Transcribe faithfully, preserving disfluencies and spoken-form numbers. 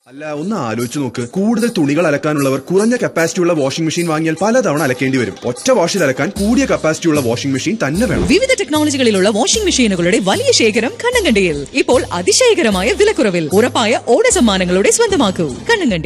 അല്ല, ഒന്ന് ആലോചിച്ച് നോക്ക്. കൂടുതൽ തുണികൾ അലക്കാനുള്ളവർ കുറഞ്ഞ കപ്പാസിറ്റി ഉള്ള വാഷിംഗ് മെഷീൻ വാങ്ങിയാൽ പലതവണ അലക്കേണ്ടി വരും. ഒറ്റ വാഷിൽ അലക്കാൻ കൂടിയ കപ്പാസിറ്റി ഉള്ള വാഷിംഗ് മെഷീൻ തന്നെ വേണം. വിവിധ ടെക്നോളജികളിലുള്ള വാഷിംഗ് മെഷീനുകളുടെ വലിയ ശേഖരം കണ്ണങ്കണ്ടിയിൽ. ഇപ്പോൾ അതിശയകരമായ വിലക്കുറവിൽ ഉറപ്പായ ഓണ സമ്മാനങ്ങളുടെ സ്വന്തമാക്കൂ. കണ്ണങ്കണ്ടി.